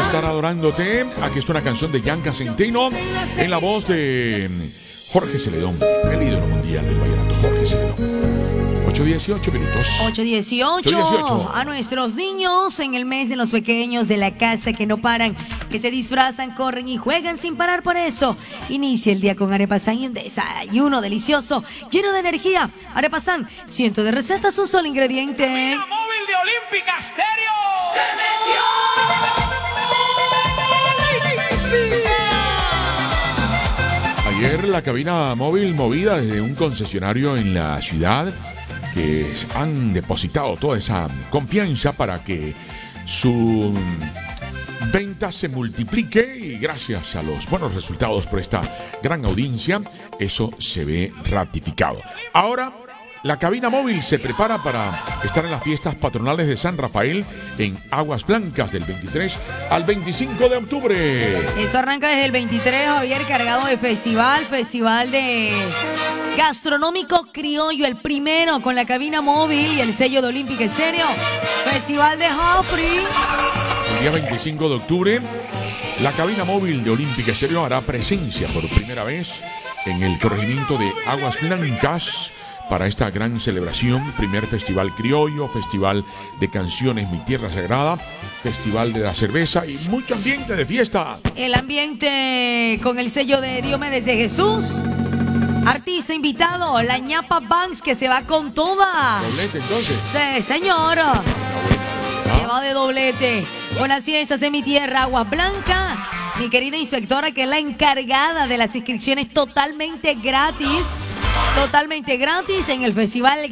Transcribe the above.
estar adorándote. Aquí está una canción de Yanka Centeno en la voz de Jorge Celedón, el ídolo mundial del vallenato, Jorge Celedón. 8:18 minutos. 8:18. A nuestros niños en el mes de los pequeños de la casa que no paran, que se disfrazan, corren y juegan sin parar. Por eso, inicia el día con Arepasan y un desayuno delicioso, lleno de energía. Arepasan, cientos de recetas, un solo ingrediente. Cabina móvil de Olímpica Estéreo. ¡Se metió! Ayer la cabina móvil movida desde un concesionario en la ciudad, que han depositado toda esa confianza para que su venta se multiplique, y gracias a los buenos resultados por esta gran audiencia, eso se ve ratificado. Ahora, la cabina móvil se prepara para estar en las fiestas patronales de San Rafael en Aguas Blancas del 23 al 25 de octubre. Eso arranca desde el 23, Javier, cargado de festival de gastronómico criollo, el primero con la cabina móvil y el sello de Olímpica Estéreo. Festival de Joffrey. El día 25 de octubre, la cabina móvil de Olímpica Estéreo hará presencia por primera vez en el corregimiento de Aguas Blancas para esta gran celebración. Primer festival criollo, festival de canciones Mi Tierra Sagrada, festival de la cerveza y mucho ambiente de fiesta. El ambiente con el sello de Diomedes de Jesús. Artista invitado, la ñapa Banks, que se va con toda. Doblete entonces. Sí, señor. Se va de doblete. Con las fiestas de Mi Tierra, Aguas Blancas. Mi querida inspectora, que es la encargada de las inscripciones totalmente gratis en el festival